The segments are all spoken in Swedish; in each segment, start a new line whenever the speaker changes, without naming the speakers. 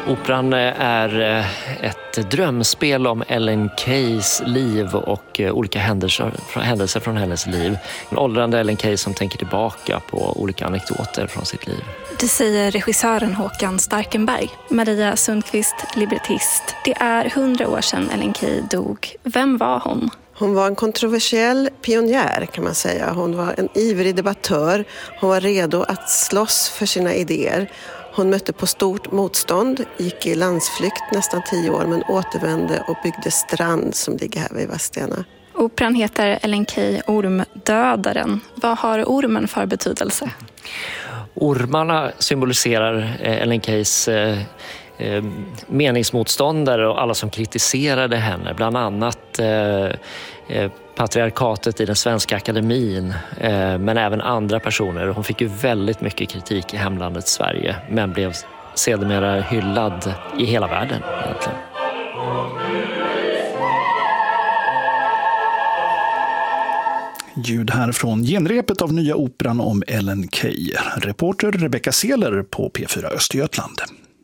Operan är ett drömspel om Ellen Keys liv och olika händelser från hennes liv. En åldrande Ellen Key som tänker tillbaka på olika anekdoter från sitt liv.
Det säger regissören Håkan Starkenberg. Maria Sundqvist, librettist. Det är 100 år sedan Ellen Key dog. Vem var hon?
Hon var en kontroversiell pionjär kan man säga. Hon var en ivrig debattör. Hon var redo att slåss för sina idéer. Hon mötte på stort motstånd, gick i landsflykt nästan 10 år men återvände och byggde Strand som ligger här vid Vadstena.
Operan heter Ellen Key Ormdödaren. Vad har ormen för betydelse?
Ormarna symboliserar Ellen Keys meningsmotståndare och alla som kritiserade henne. Bland annat patriarkatet i den svenska akademin, men även andra personer. Hon fick ju väldigt mycket kritik i hemlandet Sverige, men blev sedermera hyllad i hela världen egentligen.
Ljud här från genrepet av nya operan om Ellen Key. Reporter Rebecca Seler på P4 Östergötland.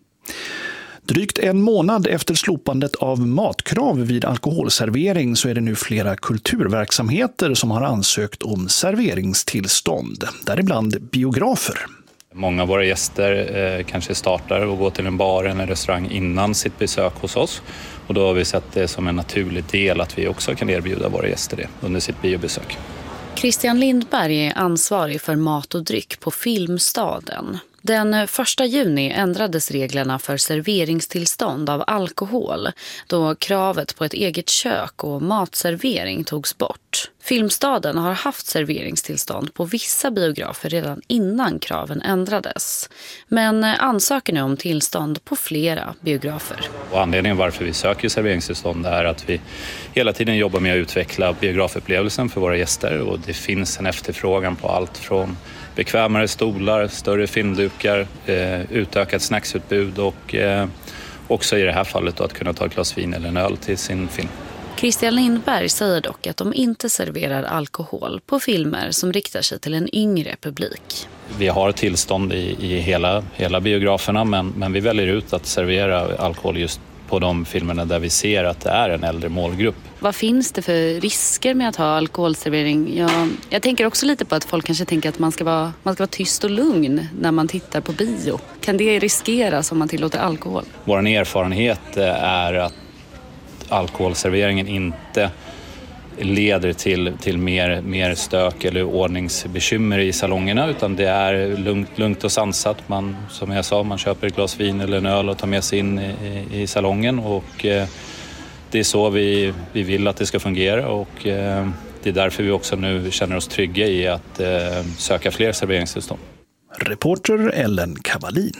Drygt en månad efter slopandet av matkrav vid alkoholservering så är det nu flera kulturverksamheter som har ansökt om serveringstillstånd, däribland biografer.
Många av våra gäster kanske startar och går till en bar eller en restaurang innan sitt besök hos oss. Och då har vi sett det som en naturlig del att vi också kan erbjuda våra gäster det under sitt biobesök.
Christian Lindberg är ansvarig för mat och dryck på Filmstaden. Den 1 juni ändrades reglerna för serveringstillstånd av alkohol då kravet på ett eget kök och matservering togs bort. Filmstaden har haft serveringstillstånd på vissa biografer redan innan kraven ändrades. Men ansöker nu om tillstånd på flera biografer.
Och anledningen varför vi söker serveringstillstånd är att vi hela tiden jobbar med att utveckla biografupplevelsen för våra gäster. Och det finns en efterfrågan på allt från bekvämare stolar, större filmdukar, utökat snacksutbud och också i det här fallet då att kunna ta ett glas vin eller en öl till sin film.
Christian Lindberg säger dock att de inte serverar alkohol på filmer som riktar sig till en yngre publik.
Vi har tillstånd i hela biograferna men vi väljer ut att servera alkohol just på de filmerna där vi ser att det är en äldre målgrupp.
Vad finns det för risker med att ha alkoholservering? Jag tänker också lite på att folk kanske tänker att man ska vara tyst och lugn när man tittar på bio. Kan det riskeras om man tillåter alkohol?
Vår erfarenhet är att alkoholserveringen inte leder till mer stök eller ordningsbekymmer i salongerna utan det är lugnt och sansat. Som jag sa, man köper ett glas vin eller en öl och tar med sig in i salongen och det är så vi vill att det ska fungera och det är därför vi också nu känner oss trygga i att söka fler serveringstillstånd.
Reporter Ellen Kavalin.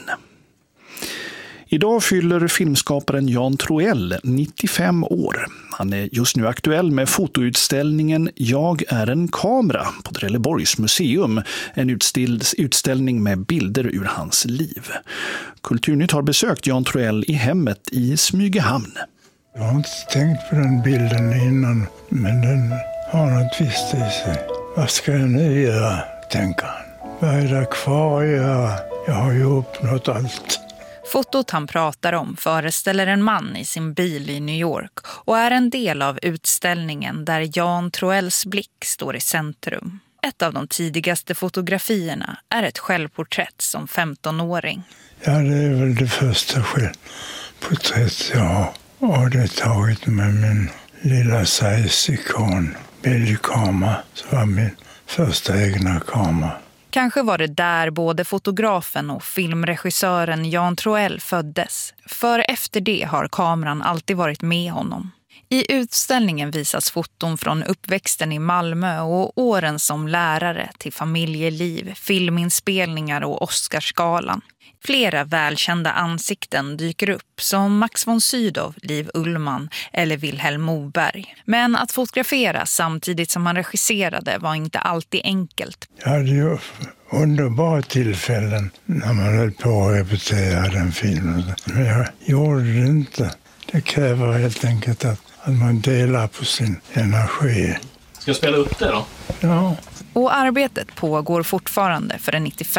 Idag fyller filmskaparen Jan Troell 95 år. Han är just nu aktuell med fotoutställningen Jag är en kamera på Trelleborgs museum. En utställning med bilder ur hans liv. Kulturnytt har besökt Jan Troell i hemmet i Smygehamn.
Jag har inte tänkt på den bilden innan, men den har något visst i sig. Vad ska jag nu göra, tänker han. Vad är det kvar att göra? Jag har ju uppnått allt.
Fotot han pratar om föreställer en man i sin bil i New York och är en del av utställningen där Jan Troells blick står i centrum. Ett av de tidigaste fotografierna är ett självporträtt som 15-åring.
Ja, det är väl det första självporträtt jag har. Och det tagit med min lilla Zeiss-ikon, bildkamera, som var min första egna kamera.
Kanske var det där både fotografen och filmregissören Jan Troell föddes. För efter det har kameran alltid varit med honom. I utställningen visas foton från uppväxten i Malmö och åren som lärare till familjeliv, filminspelningar och Oscarsgalan. Flera välkända ansikten dyker upp som Max von Sydow, Liv Ullmann eller Wilhelm Moberg. Men att fotografera samtidigt som han regisserade var inte alltid enkelt.
Jag hade ju underbara tillfällen när man höll på att repetera den filmen. Men jag gjorde det inte. Det kräver helt enkelt att man delar på sin energi.
Ska jag spela upp det då?
Ja.
Och arbetet pågår fortfarande för en 95